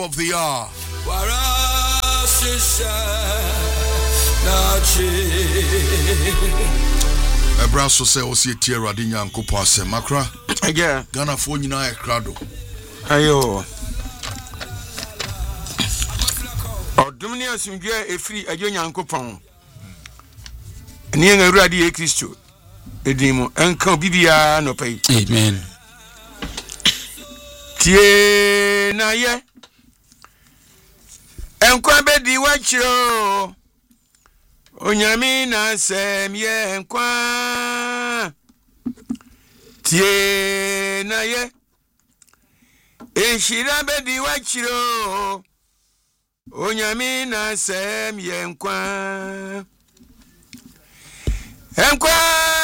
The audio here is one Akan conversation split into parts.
of the hour. Ebraso say o see tie Awurade Nyankopɔn asɛm makra. Aga Ghana fo nyina e krado. Ayo. Odumni asumdwe efiri Ajo Nyankopɔn. Ni en Awurade ye Kristo. Edimu enka bibia no pay. Amen. Tie na ye. Enkwa bedi wachiro. Onyami na sem ye enkwa. Tie na ye. Enshira bedi wachiro. Onyami na sem ye enkwa. Enkwa.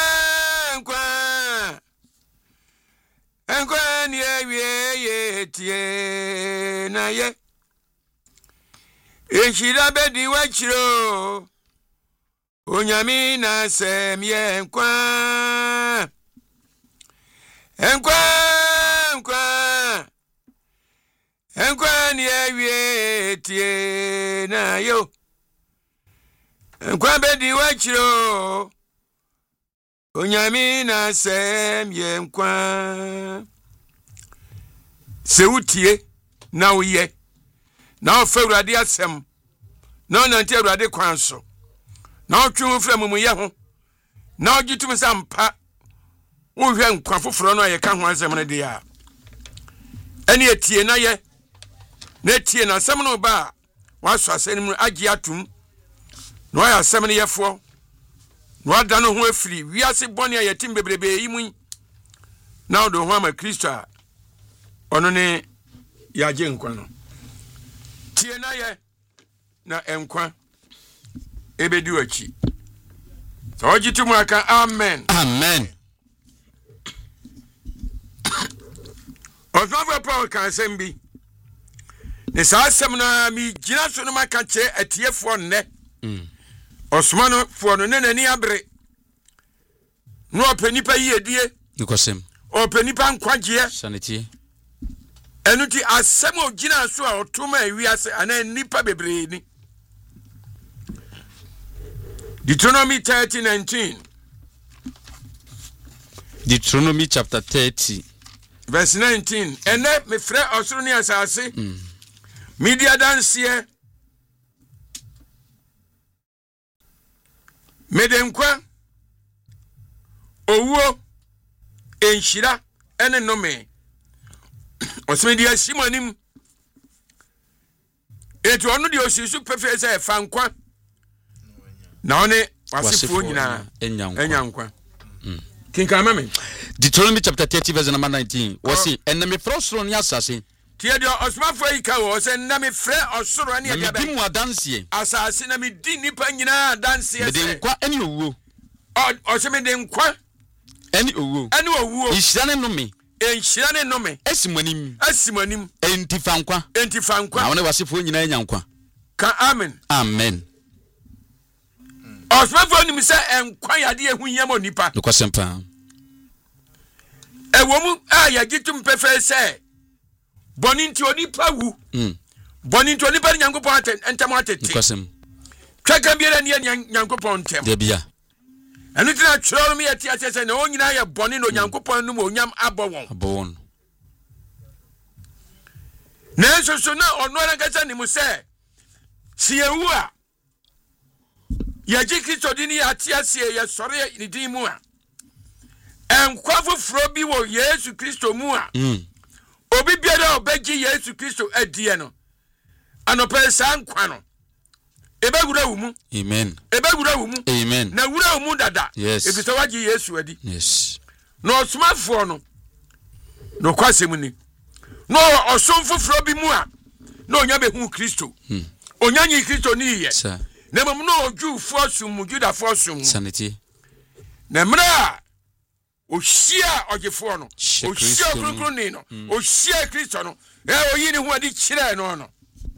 Enkwa ni ye tie na ye. Enshira bedi wachiro. Onyami na sem ye enkwa. Enkwa ni ye tie na yo. Enkwa bedi wachiro. Onyami na sem ye enkwa. Se utie na uye. Na ofe Awurade asem. Na onante Awurade kwan so. Na otwe frem mu ye ho. Na ogitum sampa. Wo hwe nkwa foforo no ye ka ho asem ne de a. Ene etie na ye. Na tie na asem no ba. Waso asem mu agi atum. Na ya asem ne yefo. Na wada no ho afiri wiase bone a yetim bebrebe yi mu. Na odo ho ama Kristo ono ne yaje nkwa no. Tie na ye na enkwa ebedi wachi. So ojitum aka amen. Amen. Osofo Paul kan sembi. Ne sa asem na mi gina so no maka che atiefo nne. Osman no fo no ne nani abre. No opanipa yiedie. Nikosem. Opanipa nkwagie. Sanity. Enuti asem ogina so a otuma wiase ana nipa bebre ni. Deuteronomy 30:19. Deuteronomy chapter 30. Verse 19. Ene me frɛ osoro ne asase. Media dansie. Medenkwa. Owo. Enshira ene nome. Osmedia simonim. Etu onu di osisu pefe se fankwa. Na one wasifo nyina enyankwa. Kinka mame. Deuteronomy chapter 30 verse number 19. Wasi eneme frosoro ni asase. Tie dio osmafo yika wo se na me frɛ osoro ne ya be. Di mu adanse. Asase na me di nipa nyina adanse. Me de nkwa ene owo. O se me de nkwa ene owo. Ene owo. Ihira ne nome. Enhyira ne nome. Asimanim. Entifankwa. Na wona wasifo nyina enyankwa. Ka amen. Amen. Osmafo nim se enkwa yade ehunyam onipa. Nokwasempaa. Ewomu a yagitum pefe se boni nti onipa wu. Boni nti onipa nyankopon entam atete. Nokwasem. Twaka biara ne nyankopon ntem. Debia. Enu tina tworo me yati atese na onyina ye boni no nyankopon no onyam abowon. Na so na ono na kasa ni mu se siewu a yaji Kristo dini ya atiasie ya sore ni din mu a enkwa foforo bi wo Yesu Kristo mu a obi biara obegi Yesu Kristo adie no anope sa nkwa no ebegura wumu. Amen. Ebegura wumu. Amen. Na wura wumu dada. Yes. Ebisa waji Yesu adi. Yes. No osmafo no no kwasem ni no osomfoforo bi mu a no onya behu Kristo. Onya nyi Kristo ni ye. Sir. Na mum no oju fosum Juda fosum. Sanity. Na mra ohia ogefo no. Ohia kronkron ni no. Ohia Kristo no. Oyi ni hu adi kire no no.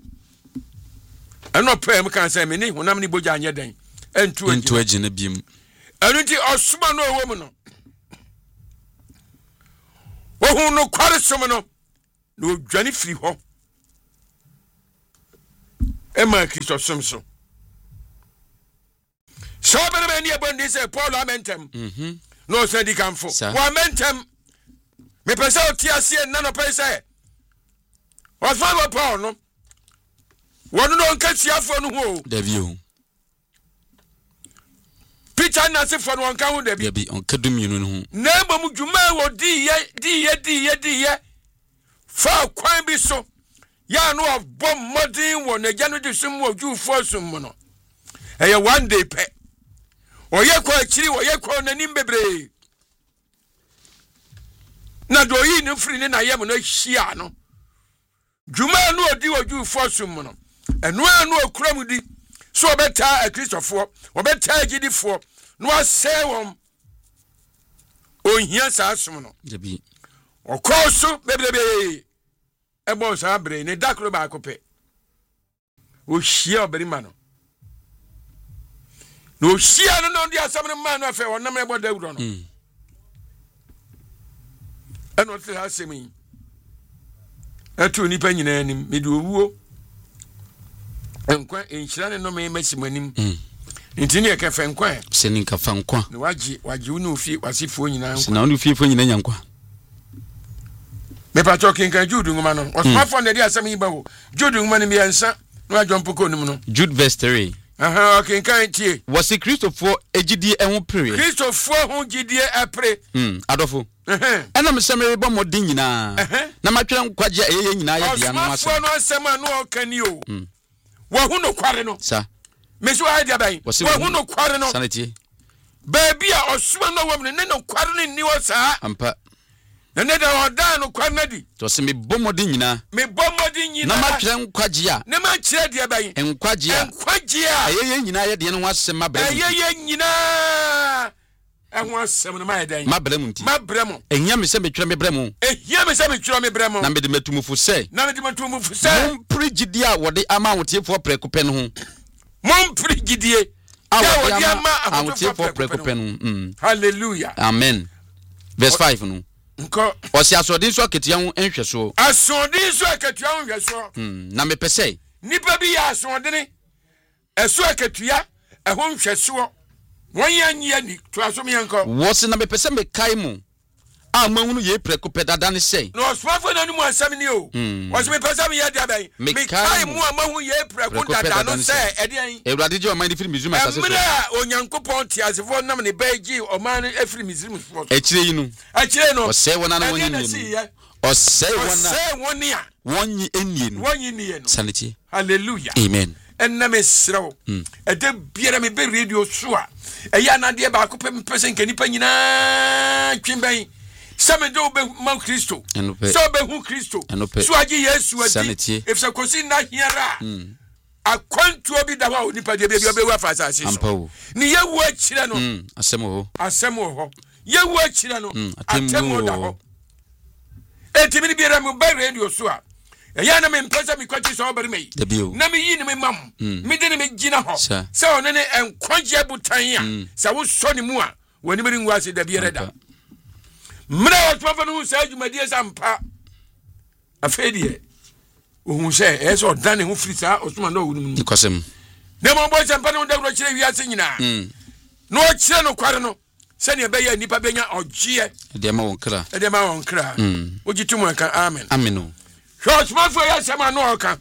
Eno pem kan say me ni honam ni boja anye den. Entu agina biem. Enu ti osuma no owo mu no. Wo hu no kware som no. No dwane firi ho. Emma Christo Simpson. So many about this Paul Amentem. No said he can for one mentem. Me pesa tiasi none of pesa. Was one Paul no. One no catch ya for no. The view. Peter Nancy for one count there be on Kadum you know. Never Mujuma or D. Far quite be so. Ya no of bomb mudding one a January some of you for some mono. A one day pet. Or ye quite chilly or ye quite an imbebre. Na do yi no free na yam no hia no. Dwuma no odi oju forsum no. Eno anu okramudi so obeta a Christopher, obeta agidifo no asay won. Ohia sa asum no. Debi. Okoso bebrebe. Ebo sa bre ne dakro ba akope. O hia oberima no. No hia no ndi asam no man no afa wonam ebo dawuro no. Ano te asemi atu nipa nyina anim me de owuo enkwa enhyira ne no me masimanim ntini e ka fa nkwa se ni ka fa nkwa ne waji unu fi wasifo nyina nkwa na unu fi fo nyina nyankwa me pa talking kan Jude ngoma no osmafo ne de asemi ba ho Jude ngoma ne me yansa no adwompo ko nim no Jude verse 3 okay kan tie was Christopher ejidie ehun pere Christopher hu gidie apre adofo ena me semere bo modin nyina na matwere nkwaje eyeye nyina ya dia no ase osmafo no asema no okani o wa hu no kware no sa me so ha dia ban wa hu no kware no sanity baby a osuma no wom ne no kware no ni wo saa ampa na ne da odan no kware na di to se me bo modin nyina na matwere nkwaje a ne ma kire dia ban nkwaje a eyeye nyina ya dia no ase mabere eyeye nyina ehun asem no ma dan mabrem nti mabrem ehia me se me twere me brem ehia me se me twere me brem na me de matumufu se mom prigidi a wode ama wotiefo prekupe no ho mom prigidi a wode ama wotiefo prekupe no hallelujah amen verse 5 no nko osi asodin so aketia ho enhweso asodin so aketia ho nhweso na me pese nipa bi ya asodin eso aketia ehon nhweso won yanye ni to asom yanko wosi na me pese me kai mu amahunu ye prekupe dada ne sei no osmafo na numu asam ni o wosi me pese me ya dia ban me kai mu amahunu ye prekupe dada no sei edian ewrade je o man firi mizum asase so mra onyankopon tiasefo nam ne baji o man afiri mizum so ekire yi no akire no osei wona na woni ni osei woni a wonyi enie no wonyi nie no sanity hallelujah amen enna me srew ede biara me be radio so a eya na de ba ko pese nke nipa nyina twemban samedo be ma Kristo so be hu Kristo so agi Yesu adi efsa kosi na hiara akwantu obi da wa nipa de be obewu afasa ase so ni yewu akire no asemo ho yewu akire no atemo da ho etimi biara me be radio so a eya na me mpesa me kwachi so obere me na me yi ni me mam me de ni me gina ho se one ne enkwaje butan a se wo so ni mu a woni me ngu ase da biara da mra otwa no se adwumadie sampa afedie ohun se eso dan ho frisa osuma no wonu mu ikosem ne mo bo sampa no da ro kire wi ase nyina no kire no kware no se ne be ya nipa benya ogie de ma won kra ogitum aka amen amen Church mafia ya sema no oka.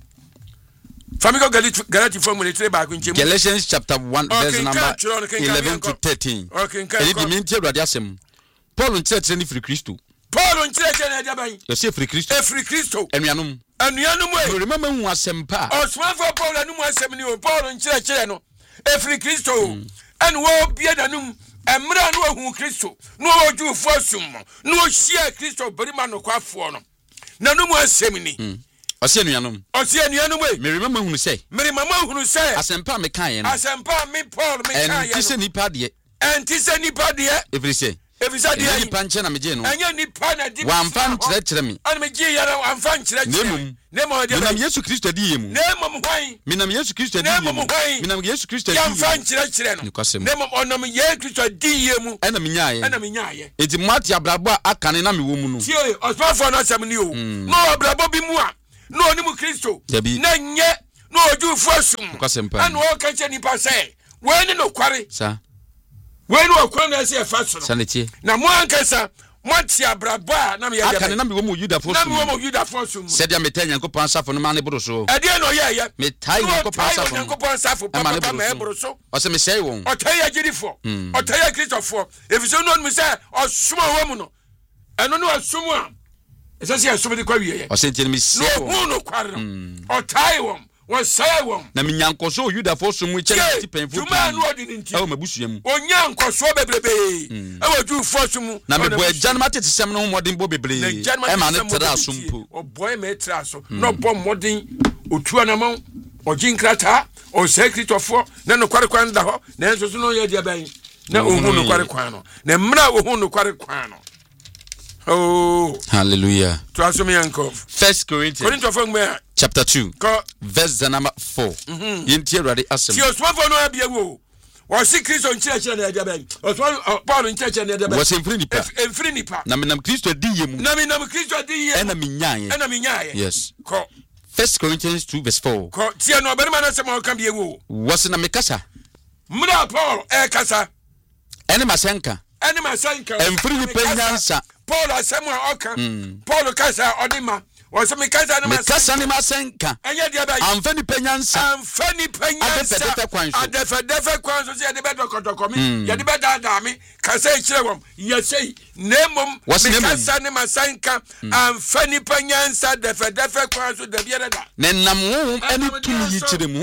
Famiko Galati formula 3 back in Galatians chapter 1 verse number 11 to 13. Okay, Eli di minti Awurade asem. Paul nkyerɛkyerɛ ni firi Kristo. Paul nkyerɛkyerɛ na daban. Yɛsɛ firi Kristo. Firi Kristo. Anuanom e. Remember hu asɛm pa. Osmafo Paul anum asɛm ni o. Paul nkyerɛkyerɛ no. Firi Kristo. Ɛn wo bia danum emra no hu Kristo. No oju fosum. No hyia Kristo berima no kwafo no. Na no mu asɛm ni ɔse anuanom e me remember hunu sɛ asɛmpa me kae no asɛmpa me Paul me kae no ɛnti sɛ nipa deɛ ɛfiri sɛ deɛ nipa nkyɛ na megye no ɛnyɛ nipa na di wamfa nkyerɛkyerɛ me ana megye yara wamfa nkyerɛkyerɛ menam Yesu Kristo adi yɛ mu menam Yesu Kristo adi yɛ mu yamfa nkyerɛkyerɛ no nemom ɔnam Yesu Kristo adi yɛ mu ɛna menyaayɛ enti moate abrabɔ a akane na mewɔ mu no tie ɔsɔfoɔ no asɛm ni o na ɔbrabɔ bi mu a na ɔne mu Kristo na nyɛ na no oju fosum and wo ka che nipa say we ni no kware sa we ni okwa na say fa so saneti na mo ankasa Monti abraba na me ya aka na me wo mu Yuda fosum na me wo mu Yuda fosum se dia meta Nyankopon asafo no ma ne boro so e dia no ye metai Nyankopon asafo papa ma e boro so o se me sei won otai agirifo otai Christopher efiso no mu say osuma wo mu no eno no asumu a ese se asumu de kwa wiye o se ntini me sei won no no kware no otai won won say won na me Nyankoso Yuda fosum mu che tipenfo tuma no odi nti e wo mabusuam onyankoso bebrebe e wo ju fosum na me boy jan matete sem no modin bo bebre e ma ne tra asumpo o boy me tra so no bo modin otua na mon ojinkrata o secretofo na no kware kwan da ho na enso so no ye dia ban na ohun no kware kwan no na mra ohun no kware kwan no. Oh, hallelujah. To assume yanko. 1 Corinthians chapter 2 verse number 4. Yenti Awurade asem. Ti oswafo no abia wo. O si Kristo nchirechire na dia ban. Oswa Paul nchirechire na dia ban. Wo se mfiri nipa. Na menam Kristo di yemu. Na menam Kristo di yemu. Ena minyaye. Yes. Ko 1 Corinthians 2 verse 4. Ko ti no bere ma na se ma kan bia wo. Wo se na mekasa. Mra Paul kasa. Ene masenka. Mfiri nipa nyansa. Paul asemwa okan Paul kasa odima o se me kasa ne masenka amfani penyansa adefa kwan so se de bedo kotokomi ya de beda da mi kasa ikire wom yesei nemom me kasa ne masenka amfani penyansa defa kwan so de biere da nenam honhom ani tumi yichiremu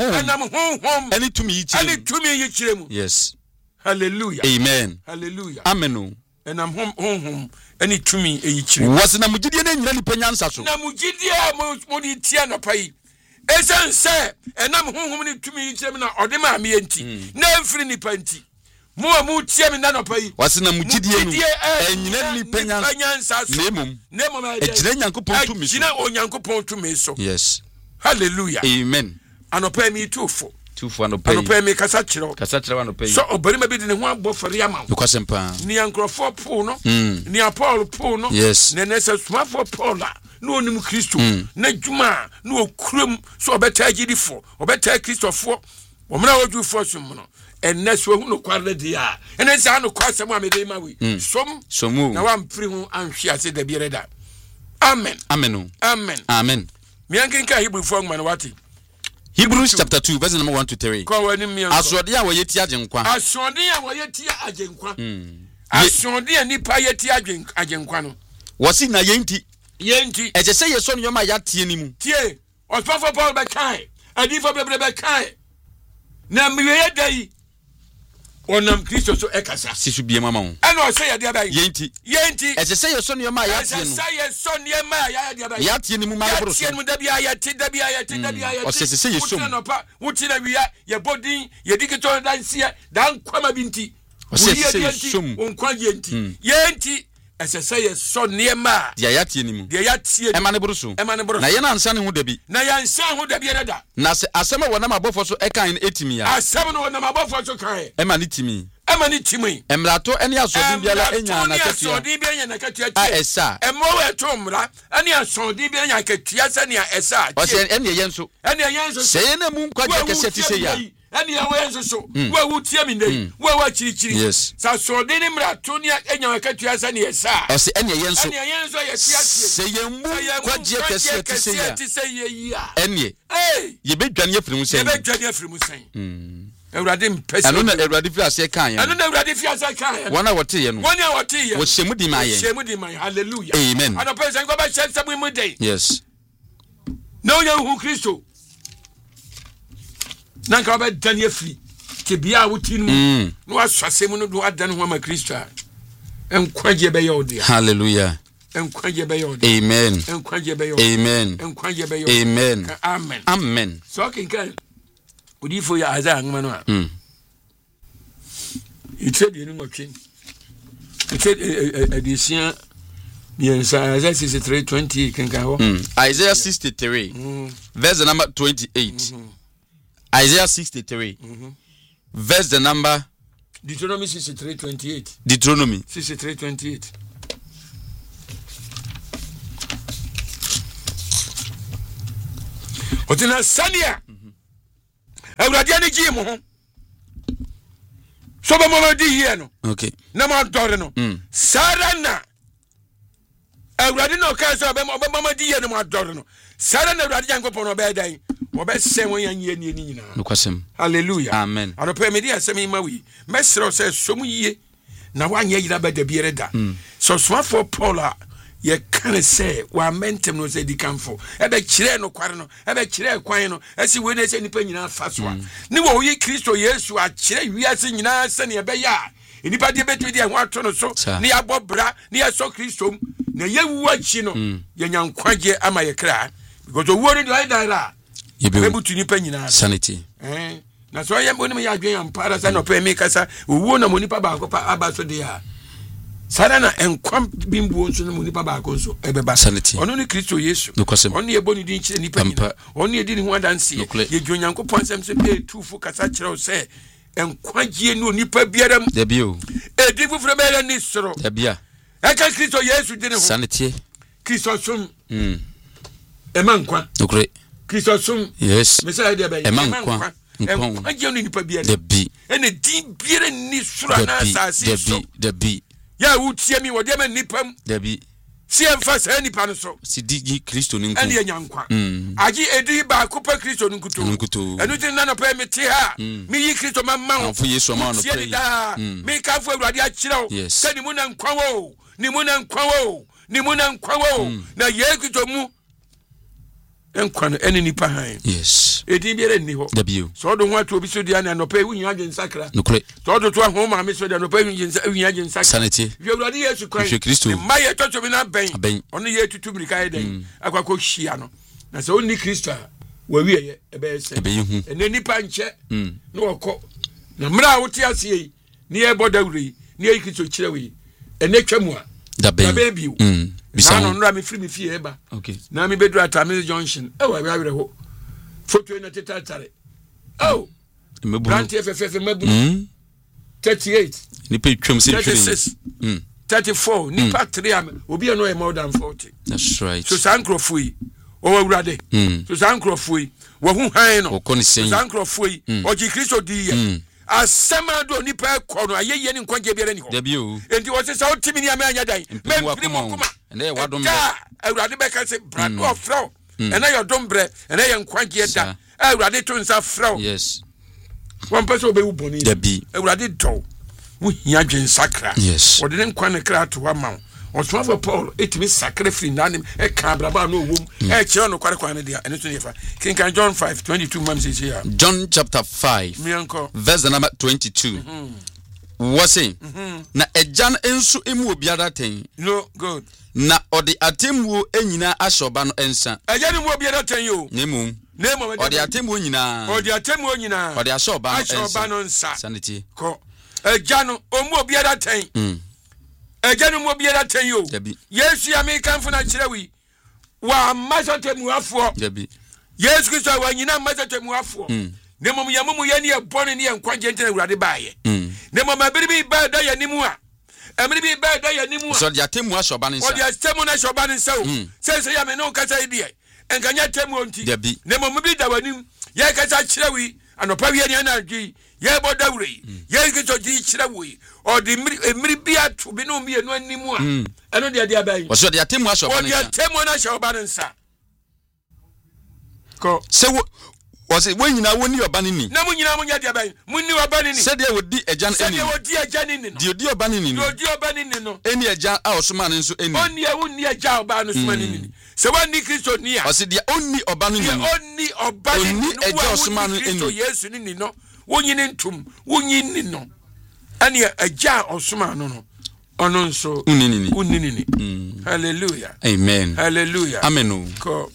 ani tumi yichiremu yes hallelujah amen hallelujah amen enam honhom any tumi eyichire was na mugidie na nyina nipa nyansa so na mugidie mo di tia no pai esense enam honhom ni tumi eyichire na odema me enti na mfiri nipa enti mo tia me na no pai was na mugidie no enyina nipa nyansa so nemom ejina Nyankopon tumi so ejina onyankopon tumi so yes hallelujah amen anopa mi tufo anopa mi kasa chiro anopa so obarima bi de ne ho abofare ama ukwasempa ni ankrofo po no ni Paul po no yes ne nese smafo Paul no onim Kristo na djuma no okuram so obeta agidifo obeta Kristofo omra wodufo sum no enne so hu no kware de a enne sa no kwasem a mede ma we somu na wa mpri hu anhwe ase da biere da amen amen mi ankenka Hebrew fo ngman wati Hebrews chapter 2 verse number 1 to 3. Asode a woyeti agenkwa. Asode a woyeti agenkwa. Asode a nipa yeti agenkwa no. Wosi na yenti. Eje se yeso no yoma ya tie ni mu. Tie. Osfafo Paul be kai. Adifo bebre be kai. Na miye dai. Onam Kristo so ekasa. Sisu bie mama ho. Ana o se ya dia bai. Yenti. Eje se yeso no yoma ya tie no. Eje se yeso no yoma ya dia bai. Ya tie ni mu ma bro so. Ya tie mu da bia ya tie. O se yeso. Wuti na wiya ye bodin ye dikito dansia dan kwama binti. O se yeso. Onkwa yenti. Yenti ese yeso niema. Dia ya tie ni mu. Dia ya tie. E ma ne bro so. Na ye na ansa ne ho dabi. Na ya ansa ho dabi da. Na se asema wona mabofo so e kan etimi ya. Asema no wona mabofo so kan. E ma ne timi. Emrato eni asodi biala enya na katua. Asodi bi enya na katua. Esa. Emo weto mra eni asodi bi enya katua se ne esa. O se eni yenso. Se na mu nkwa kese ti se ya. Eni yenso so. Wa wutie mi nei. Wa chirichiri. Yes. Sa asodi ni mrato ni enya na katua se ne esa. O se eni yenso. Eni yenso ye tia. Se ye mu nkwa kese ti se ya. Eni. Ye bedwane afiri mu sen. Ye bedwane afiri mu sen. Ewurade mpese. Ano na Ewurade fi ase kan ya. Ano na Ewurade fi ase kan ya. Wona wote ye no. Wona wote ye. Wo hyemu di ma ye. Hyemu di ma ye. Hallelujah. Amen. Ano pese nko ba hyem sabu mu dey. Yes. No ye hu Kristo. Nanka ba danie free. Ke bia wuti nu. No asase mu no do adan ho ma Kristo a. Enkwaje be ye odi. Hallelujah. Enkwaje be ye odi. Amen. Enkwaje be ye odi. Amen. Enkwaje be ye odi. Amen. Amen. Amen. So kinkan udifo ya aza ngma no a itedi ni ngotwe itedi edisia biensa Isaiah 63:20 kenka ho Isaiah 63 verse number 28 Isaiah 63 verse the number Deuteronomy 63:28 Deuteronomy 63:28 Otina sania awurade ani gye mo ho so ba mo di here no okay na mo dore no sara na awurade no ka so ba mo di here no mo dore no sara na awurade Nyankopɔn no be dan obe se won yan ye ni nyina nokwasem hallelujah amen anope me dia asem ma wi mesro se som yie na wanye yira ba da biere da so for Paul ye kan say wa mentem no say di kanfo e be kire no kware no e be kire kwan no asi we na say nipa nyina fa so a ni wo yi Kristo Yesu a kire wiase nyina se ne be ya nipa de betu de ho ato no so ni abobra ni eso Kristo na ye wu achi no ye nyankwaje ama ye kra because wo ni do I die ye be butu nipa nyina sanity na so ye mo ni ya adwen ampara sa no pe me kasa wo na mo nipa ba ko pa aba so de ya sada na enkwam bimbuo nso no mo nipa ba ko nso ebeba sanity ono ni Kristo Yesu ono ye boni din kire nipa nyina ono ye di ni ho adanse ye dwo Nyankopɔn nsem se pe tufu kasa kire o se enkwagie no nipa biara de bio edi fufure be ni soro de bia eka Kristo Yesu di ni ho sanity Kristo sum emankwa okre Kristo sum yes me say de be emankwa enkwagie no nipa biara de bi ene din biara ni soro na asase so de bi ya wutie mi wode ma nipam de bi si emfa sa nipa no so si di Kristo ninku ene nyankwa agi edi ba ko pa Kristo nkuto enu tin na no pa mi te ha mi yi Kristo mamma ho fu Yesu ma no pray mi ka fu awurade a kire o se ni mu na nkwa wo ni mu na nkwa wo ni mu na nkwa wo na ye Kristo mu enkwa no ene nipa han yes edi biere ni ho de bio so do ho ato obi so dia na no pa wu nya agye nsakra nokre so do to ho ma me so dia no pa wu nya agye nsakra sanity vi awurade Yesu Christ Yesu Kristo ma ye to bi na ben ono ye tutu brika ye den akwakọ hia no na so oni Kristo a wa wi ye ebe ese ene nipa nche na okọ na mra wote ase yi ni e bodawuri ni e Kristo kire wi ene twamu a da ben biu bisa no nra me free me fie eba okay na me bedru Atamil Junction e wa awere ho foto na tetatare oh mebu brand FFF mebu 38 ni pe twam se 36 34 ni pa 3 obi no e more than 40 that's right so sankrofo yi o awurade so sankrofo yi wo hu han no so sankrofo yi o ji Kristo di ye asema do ni pa ko no ayeye ni nkwanje biara ni ho debio enti wo se sa o timi ni amanya dan me primo kuma ene wa dom awurade be ka se brand of flow ene yo dom bre ene ye nkwanje da awurade to nsa flow yes one person obe uboni debi awurade do wo hia dwen sakra yes wo de nkwan ne kra to ama osoma for Paul etimi sakra free nanim e ka braba na owom e kire no kware kwan ne dia ene so ne fa kinkan John 5:22 mam say here John chapter 5 verse number 22 wase na ejan enso emu obiara ten no good na odi atemwo enyina ashoba no ensa ejan mu obiara ten yo nemu odi atemwo nyina odi ashoba no ensa sanity ko ejan omu obiara ten ejanu mo biara ten yo Yesu ya me kanfo na kirewi wa masatemu afo Yesu Kristo wa nyina masatemu afo ne mom yamumu ye ne ebone ne enkwanje ntena urade baaye ne mom abiribi ba da ya nimu a amiribi ba da ya nimu a so dia temu ashoba nsa o dia temu na shoba nsa o se ya me no kasa idie enkanya temu onti ne mom bi da wanim ye kasa kirewi anopa wi ne na adwi ye bodawre ye Kristo di kirewi or the miribia to be no me no animu a eno dia abai o so dia temu ashoba nsa o dia temu na shoba nsa ko se o se wo nyina woni oba ni na mu nyina mu nya dia abai munni oba ni se dia wodi ejan eni se dia wodi ejan ni no di oba ni no eni ejan a osoma ni nso eni oni e woni ejan oba no soma ni se wani Kristo ni a o se dia oni oba ni oni oba ni oni ejan osoma ni eni Yesu ni no wonyi ni ntum wonyi ni no ani eja osoma no ono nso unini hallelujah amen hallelujah amen ko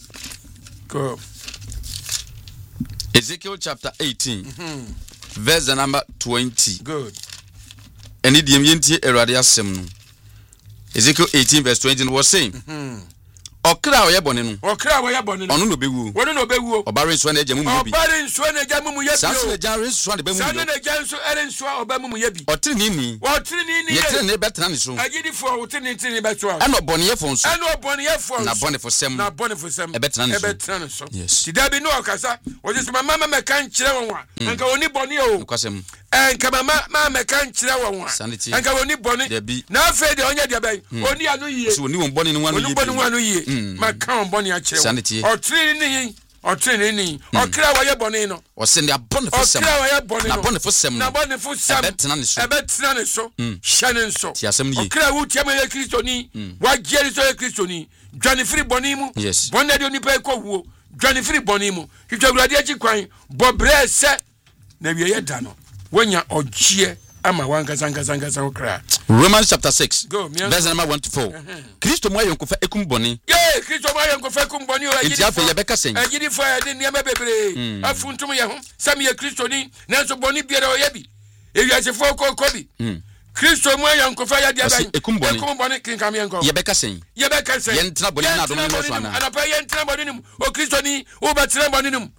Ezekiel chapter 18 verse number 20 good eni diem yentie erade asem no Ezekiel 18 verse 20 was saying okra o ye bone no ono no bewu obare nso na ejamu mu yebi sanso na jare nso na be mu yebi otri ni ye tire ne betena ne so agidifo otri ni beto ana bone ye fo nso na bone fo sem e betena ne so ti da bi no okasa o je mama me kan kire won wa anka oni bone o kwasem enka mama me kan kire won wa anka oni bone na afa de onye de ben oni anu yie so oni won bone no wanu yie ma kan bone a kire otri ni okra wa ye bone no o se ne abone fo sem okra wa ye bone no na bone fo sem betena ne so hyane nso ti asem ni okra wu tiama ye kristoni wa jeri so ye kristoni dwane free bone mu bone de oni pa ko wuo dwane free bone mu twitwa awurade achi kwan bobre se na wie ye da no wonya ogie ama wankasa okra. Romans chapter 6 verse number 1 to 4. Kristo mo ayonkofa ekum boni. Kristo mo ayonkofa ekum boni o agidi afa ye beka sen. Agidi fa ye de niam bebre. Afuntum ye ho. Sam ye Kristo ni nanso boni biere o ye bi. Ewiasefo ko bi. Kristo mo ayonkofa ya dia ban. Ekum boni kinkam ye nko. Ye beka sen. Ye ntra boni na do mo so ana. Ana pa ye ntra boni nim. O Kristo ni o ba tra boni nim.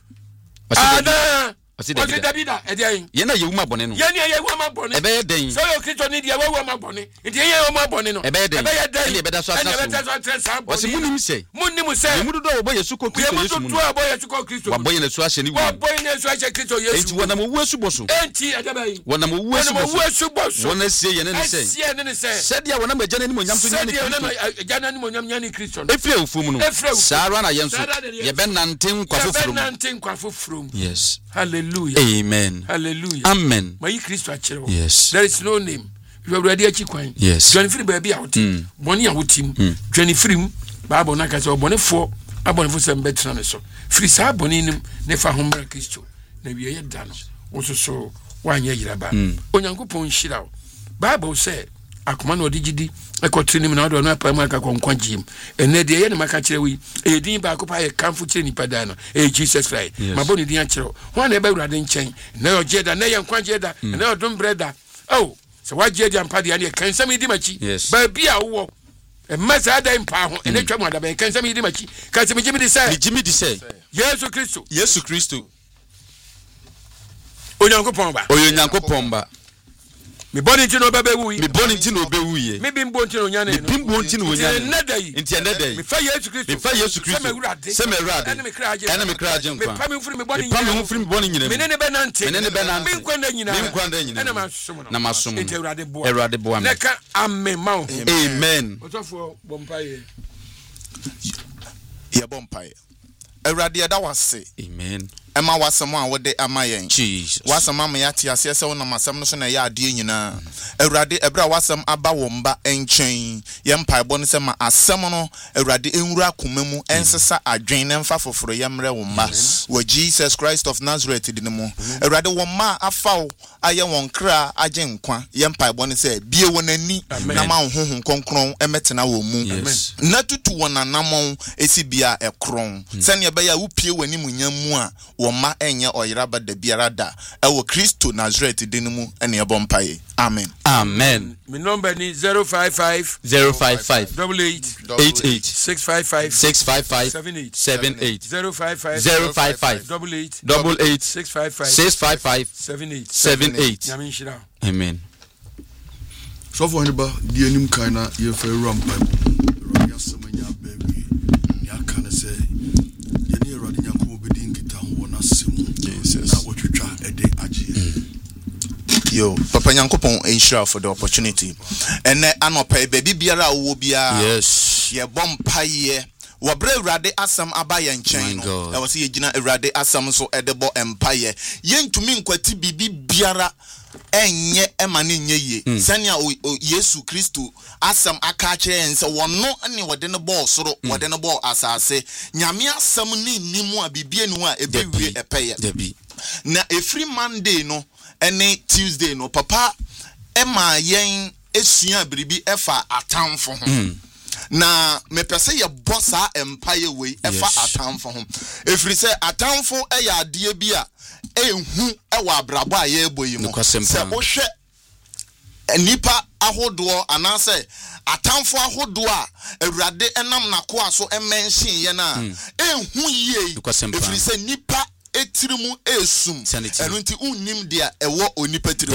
Osi Davida edian ye na ye wuma bone no ye na ye wuma bone ebe ye den so yo Kristo ni dia wuma bone ndi ye wuma bone no ebe ye den e be da so atasa osi munim se ye mudu do obo Yesu ko Kristo Yesu mu ye obo Yesu ko Kristo wabo ye na su ahye ni wu wabo ye na su ahye Kristo Yesu enti wona mo wu asu boso enti adabai wona mo wu asu boso wona sie ye ne se se dia wona magya ni monyam so ni Kristo agya ni monyam nya ni Kristo efre ofu mu no sara na ye nso ye be nante nkwa foforo yes hallelujah amen hallelujah amen my Kristo achiro yes there is no name you are ready achi kwan yes dwane free baby out boni a wotim dwane free mu bible na ka se obonefo abonefo se mbetena ne so free sa boni nim ne fa homra Kristo na wie ye da no wososo wanye yiraba onyankopon hira bible say akoma na odigidi ekotrinim na odo na pa mu aka konkwa jim ene de ye ne maka kire wi edin ba ko pa ye kanfo kire ni pada no Jesus Christ maboni din akire ho na e ba urade nchen na yo jeda na ye nkwa jeda na yo dum breda oh so wa jeda ampa de ne kan sam di machi ba bia wo e masa da impa ho ene twa mu ada ba kan sam di machi kan sam jimi di say Yesu Kristo onyankopon ba me boni ntino bewu ye me bimbo ntino nyane enti enedai me fa Yesu Kristo se me urade ene me kraje nkwa me pami furi me boni nyina me ne benante me nkwanda nyina ene masom enti urade bo amen neka amen ma amen otofo bompaye ye bompaye urade da wase amen Emma wasam a wode amayen Jesus wasam am ya ti ase se wona masam no so na ya ade nyina awurade ebra wasam aba wo mba enchen ye mpaebo no se ma asam no awurade enwura komam ensesa adwen ne mfa foforo ye mre wo mba wo Jesus Christ of Nazareth dinimo awurade wo ma afaw aye won kra agye nkwa ye mpaebo no se bie wonani na ma honhon konkron emetena wo mu na tutu wona namon esi bia ekron se ne be ya wupie wani munyamu a woma enye oyiraba da biara da ewo Kristo Nazareth dinimu ene ebompaye amen amen my number ni 055 88 655 78 055 655 78 Yaminshira amen so for anybody the enim kind na ye fa rampa ya semanya baby ya kana say ye ni erade nyanko obedi nkita ho na semu na wotwetwa ede agye yo papa nyankopon ensure for the opportunity ene anopa baby biara wo bia yes ye bompaye Wabre urade asam abaya nchen no. Ewa si yegina urade asam so edebo empire. Yentumi nkwati bibi biara enye emane nye ye. Sania Yesu Kristo asam akache ense wono ne wode ne ball soro wode ne ball asase. Nyame asam ni nimu a bibie nu a ebewie epeye. Na every Monday no ene Tuesday no papa ema yen esua biribi efa atamfo ho. Na me pese ye bossa empire way efa atamfo ho efiri se atamfo eya ade bia ehu ewa abrabo aye boyi mo se wo hwe nipa ahodo anase atamfo ahodo a awurade enam nakoa so mention ye na enhu yie efiri se nipa etirimu esum eno nti unnim dia ewo onipa tiri